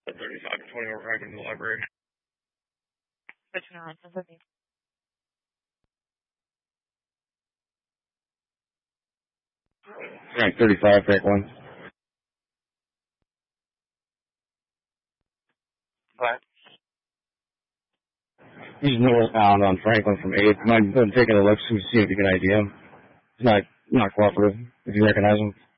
35 to 20 over Franklin in the library. Frank 35, Franklin. What? He's northbound on Franklin from 8th. Might have been taking a look to see if you can ID him. He's not cooperative, if you recognize him.